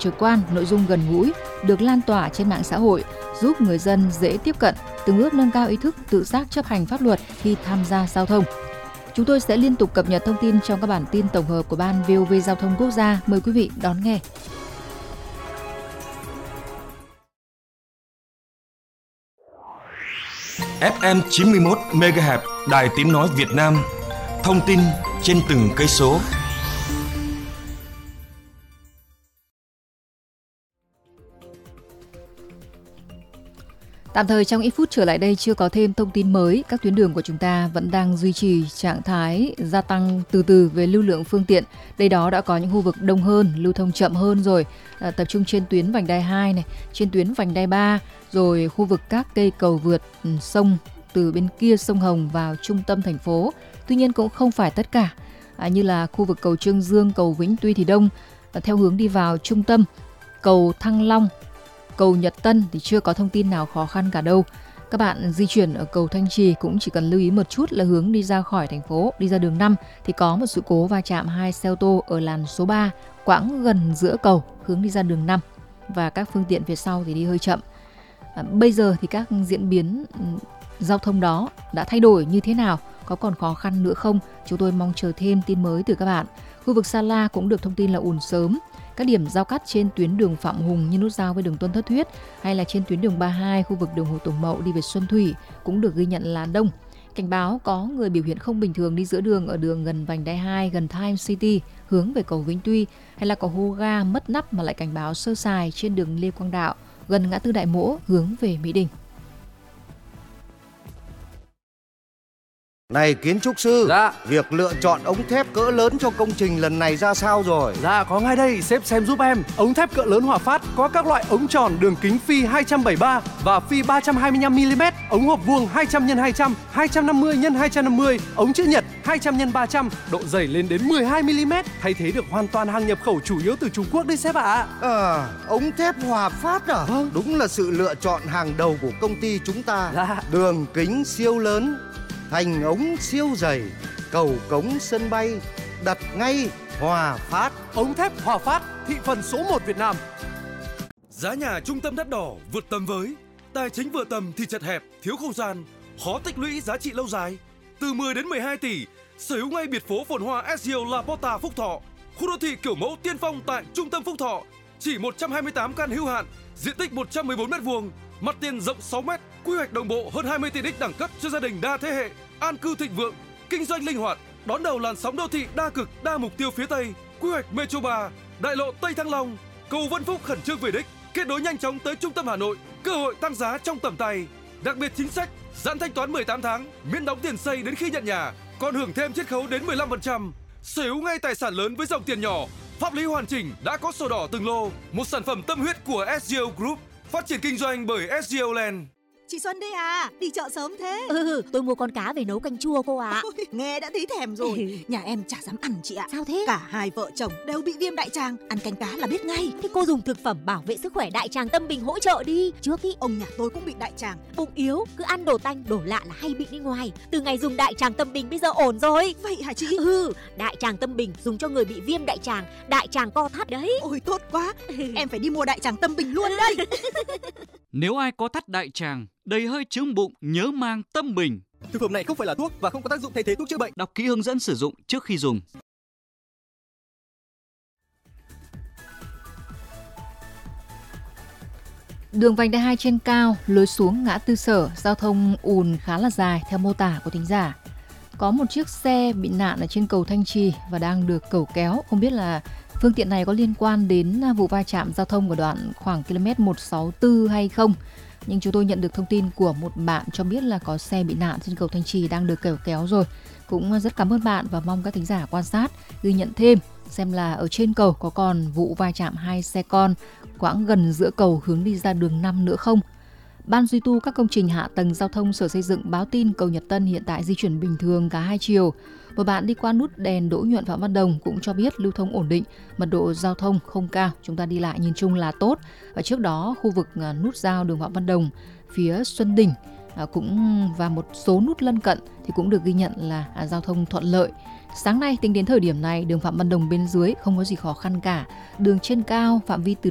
trực quan, nội dung gần gũi, được lan tỏa trên mạng xã hội, giúp người dân dễ tiếp cận, từng bước nâng cao ý thức tự giác chấp hành pháp luật khi tham gia giao thông. Chúng tôi sẽ liên tục cập nhật thông tin trong các bản tin tổng hợp của Ban VOV Giao thông Quốc gia. Mời quý vị đón nghe. FM 91 MHz Đài Tiếng nói Việt Nam. Thông tin trên từng cây số. Tạm thời trong ít phút trở lại đây chưa có thêm thông tin mới, các tuyến đường của chúng ta vẫn đang duy trì trạng thái gia tăng từ từ về lưu lượng phương tiện. Đây đó đã có những khu vực đông hơn, lưu thông chậm hơn rồi, tập trung trên tuyến vành đai 2 này, trên tuyến vành đai 3, rồi khu vực các cây cầu vượt sông từ bên kia sông Hồng vào trung tâm thành phố. Tuy nhiên cũng không phải tất cả, như là khu vực cầu Trương Dương, cầu Vĩnh Tuy thì đông, theo hướng đi vào trung tâm, cầu Thăng Long, cầu Nhật Tân thì chưa có thông tin nào khó khăn cả đâu. Các bạn di chuyển ở cầu Thanh Trì cũng chỉ cần lưu ý một chút là hướng đi ra khỏi thành phố, đi ra đường 5 thì có một sự cố va chạm 2 xe ô tô ở làn số 3, quãng gần giữa cầu, hướng đi ra đường 5 và các phương tiện phía sau thì đi hơi chậm. Bây giờ thì các diễn biến giao thông đó đã thay đổi như thế nào? Có còn khó khăn nữa không? Chúng tôi mong chờ thêm tin mới từ các bạn. Khu vực Sa La cũng được thông tin là ùn sớm. Các điểm giao cắt trên tuyến đường Phạm Hùng như nút giao với đường Tôn Thất Thuyết hay là trên tuyến đường 32 khu vực đường Hồ Tùng Mậu đi về Xuân Thủy cũng được ghi nhận là đông. Cảnh báo có người biểu hiện không bình thường đi giữa đường ở đường gần vành đai 2 gần Time City hướng về cầu Vĩnh Tuy, hay là có hô ga mất nắp mà lại cảnh báo sơ sài trên đường Lê Quang Đạo gần ngã tư Đại Mỗ hướng về Mỹ Đình. Này kiến trúc sư, Dạ. Việc lựa chọn ống thép cỡ lớn cho công trình lần này ra sao rồi? Dạ có ngay đây, sếp xem giúp em. Ống thép cỡ lớn Hòa Phát có các loại ống tròn đường kính phi 273 và phi 325mm, ống hộp vuông 200x200, 250x250, ống chữ nhật 200x300, độ dày lên đến 12mm, thay thế được hoàn toàn hàng nhập khẩu chủ yếu từ Trung Quốc đấy sếp ạ. Ống thép Hòa Phát à? Vâng. Đúng là sự lựa chọn hàng đầu của công ty chúng ta. Dạ. Đường kính siêu lớn, thành ống siêu dày, cầu cống sân bay, đặt ngay Hòa Phát. Ống thép Hòa Phát, thị phần số 1 Việt Nam. Giá nhà trung tâm đắt đỏ vượt tầm với, tài chính vừa tầm thì chật hẹp, thiếu không gian, khó tích lũy giá trị lâu dài. Từ 10 đến 12 tỷ, sở hữu ngay biệt phố phồn hoa SGO La Porta Phúc Thọ, khu đô thị kiểu mẫu tiên phong tại trung tâm Phúc Thọ. Chỉ 128 căn hữu hạn, diện tích 114 m², mặt tiền rộng 6 m, quy hoạch đồng bộ hơn 20 tiện ích đẳng cấp cho gia đình đa thế hệ, an cư thịnh vượng, kinh doanh linh hoạt, đón đầu làn sóng đô thị đa cực, đa mục tiêu phía Tây, quy hoạch Metro 3, đại lộ Tây Thăng Long, cầu Vân Phúc khẩn trương về đích, kết nối nhanh chóng tới trung tâm Hà Nội, cơ hội tăng giá trong tầm tay. Đặc biệt chính sách giãn thanh toán 18 tháng, miễn đóng tiền xây đến khi nhận nhà, còn hưởng thêm chiết khấu đến 15%. Sở hữu ngay tài sản lớn với dòng tiền nhỏ, pháp lý hoàn chỉnh, đã có sổ đỏ từng lô, một sản phẩm tâm huyết của SGO Group, phát triển kinh doanh bởi SGO Land. Chị Xuân đây à, đi chợ sớm thế. Tôi mua con cá về nấu canh chua cô ạ. Ôi, nghe đã thấy thèm rồi. Nhà em chả dám ăn chị ạ. Sao thế? Cả hai vợ chồng đều bị viêm đại tràng, ăn canh cá là biết ngay. Thế cô dùng thực phẩm bảo vệ sức khỏe đại tràng Tâm Bình hỗ trợ đi. Trước ý Ông nhà tôi cũng bị đại tràng. bụng yếu, cứ ăn đồ tanh, đồ lạ là hay bị đi ngoài. Từ ngày dùng đại tràng Tâm Bình bây giờ ổn rồi. Vậy hả chị? Đại tràng Tâm Bình dùng cho người bị viêm đại tràng, đại tràng co thắt đấy. Ôi tốt quá, em phải đi mua đại tràng Tâm Bình luôn đây. Nếu ai có thắt đại tràng, đầy hơi chướng bụng, nhớ mang Tâm Bình. Thực phẩm này không phải là thuốc và không có tác dụng thay thế thuốc chữa bệnh. Đọc kỹ hướng dẫn sử dụng trước khi dùng. Đường vành đai 2 trên cao, lối xuống ngã tư Sở, giao thông ùn khá là dài theo mô tả của thính giả. Có một chiếc xe bị nạn ở trên cầu Thanh Trì và đang được cẩu kéo. Không biết là phương tiện này có liên quan đến vụ va chạm giao thông ở đoạn khoảng km 164 hay không. Nhưng chúng tôi nhận được thông tin của một bạn cho biết là có xe bị nạn trên cầu Thanh Trì đang được cẩu kéo rồi. Cũng rất cảm ơn bạn và mong các thính giả quan sát, ghi nhận thêm xem là ở trên cầu có còn vụ va chạm hai xe con quãng gần giữa cầu hướng đi ra đường 5 nữa không. Ban duy tu các công trình hạ tầng giao thông Sở Xây dựng báo tin cầu Nhật Tân hiện tại di chuyển bình thường cả hai chiều. Một bạn đi qua nút đèn Đỗ Nhuận Phạm Văn Đồng cũng cho biết lưu thông ổn định, mật độ giao thông không cao, chúng ta đi lại nhìn chung là tốt. Và trước đó khu vực nút giao đường Phạm Văn Đồng phía Xuân Đình cũng và một số nút lân cận thì cũng được ghi nhận là giao thông thuận lợi. Sáng nay tính đến thời điểm này, đường Phạm Văn Đồng bên dưới không có gì khó khăn cả. Đường trên cao phạm vi từ